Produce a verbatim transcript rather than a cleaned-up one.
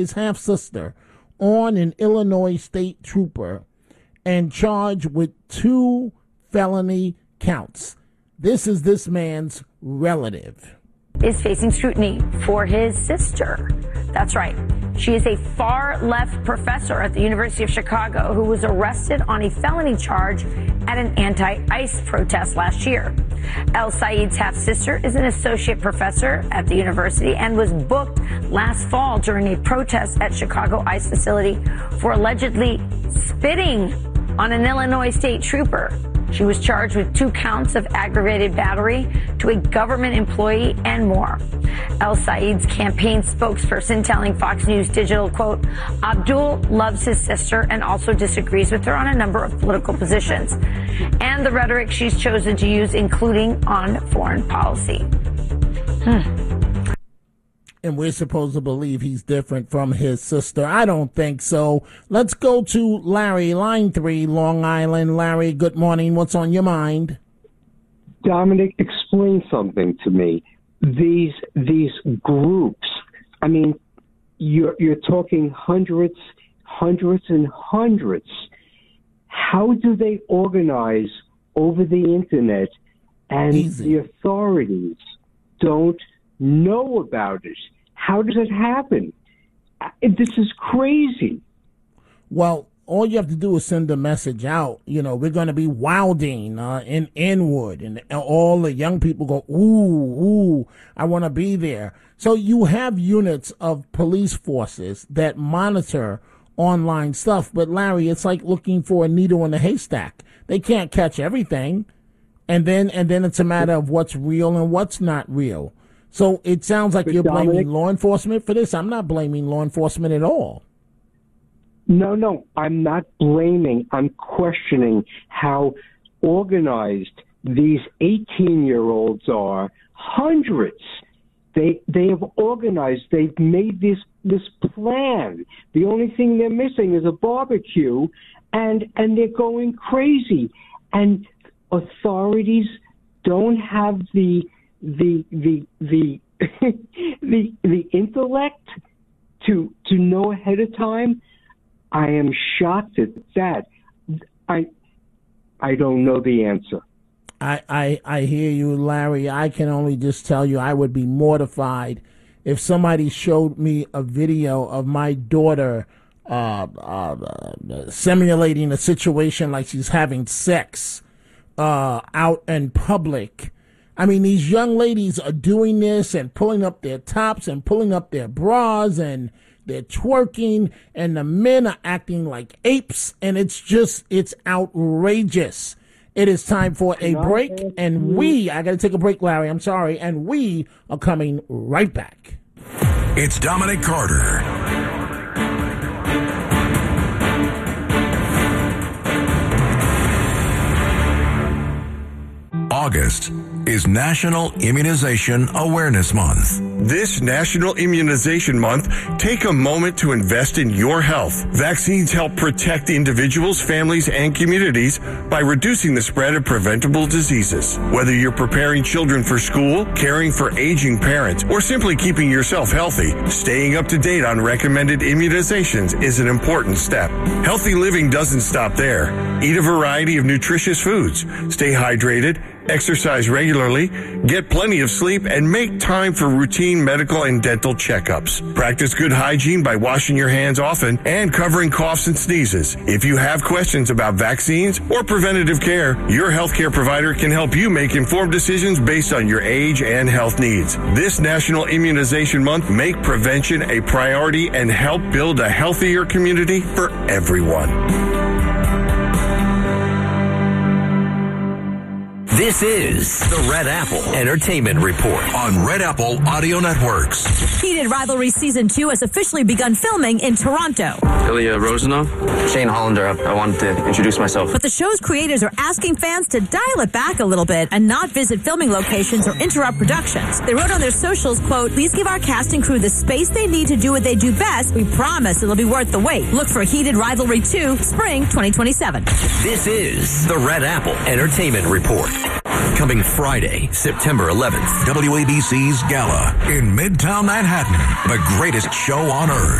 his half-sister on an Illinois state trooper and charged with two felony counts. This is this man's relative. Is facing scrutiny for his sister. That's right. She is a far-left professor at the University of Chicago who was arrested on a felony charge at an anti-ICE protest last year. El Said's half-sister is an associate professor at the university and was booked last fall during a protest at Chicago ICE facility for allegedly spitting on an Illinois state trooper. She was charged with two counts of aggravated battery to a government employee and more. El Said's campaign spokesperson telling Fox News Digital, quote, Abdul loves his sister and also disagrees with her on a number of political positions and the rhetoric she's chosen to use, including on foreign policy. Hmm. And we're supposed to believe he's different from his sister. I don't think so. Let's go to Larry, line three, Long Island. Larry, good morning. What's on your mind? Dominic, explain something to me. These these groups, I mean, you're you're talking hundreds, hundreds and hundreds. How do they organize over the internet and Easy. The authorities don't know about it? How does it happen? This is crazy. Well, all you have to do is send a message out. You know, we're going to be wilding uh, in Inwood, and all the young people go, ooh, ooh, I want to be there. So you have units of police forces that monitor online stuff. But, Larry, it's like looking for a needle in a haystack. They can't catch everything. And then, and then it's a matter of what's real and what's not real. So it sounds like you're blaming Dominic, law enforcement for this. I'm not blaming law enforcement at all. No, no, I'm not blaming. I'm questioning how organized these eighteen-year-olds are. Hundreds. They they have organized. They've made this this plan. The only thing they're missing is a barbecue, and and they're going crazy. And authorities don't have the the the the the the intellect to to know ahead of time. I am shocked at that. I I don't know the answer. I, I I hear you, Larry. I can only just tell you I would be mortified if somebody showed me a video of my daughter uh, uh, uh, simulating a situation like she's having sex uh, out in public. I mean, these young ladies are doing this and pulling up their tops and pulling up their bras, and they're twerking, and the men are acting like apes, and it's just, it's outrageous. It is time for a break, and we, I got to take a break, Larry, I'm sorry, and we are coming right back. It's Dominic Carter. August is National Immunization Awareness Month. This National Immunization Month, take a moment to invest in your health. Vaccines help protect individuals, families, and communities by reducing the spread of preventable diseases. Whether you're preparing children for school, caring for aging parents, or simply keeping yourself healthy, staying up to date on recommended immunizations is an important step. Healthy living doesn't stop there. Eat a variety of nutritious foods, stay hydrated, exercise regularly, get plenty of sleep, and make time for routine medical and dental checkups. Practice good hygiene by washing your hands often and covering coughs and sneezes. If you have questions about vaccines or preventative care, your healthcare provider can help you make informed decisions based on your age and health needs. This National Immunization Month, make prevention a priority and help build a healthier community for everyone. This is the Red Apple Entertainment Report on Red Apple Audio Networks. Heated Rivalry Season two has officially begun filming in Toronto. Ilya Rozanov. Shane Hollander. I wanted to introduce myself. But the show's creators are asking fans to dial it back a little bit and not visit filming locations or interrupt productions. They wrote on their socials, quote, "Please give our cast and crew the space they need to do what they do best. We promise it'll be worth the wait. Look for Heated Rivalry two, Spring twenty twenty-seven. This is the Red Apple Entertainment Report. Coming Friday, September eleventh, W A B C's Gala in Midtown Manhattan, the greatest show on earth.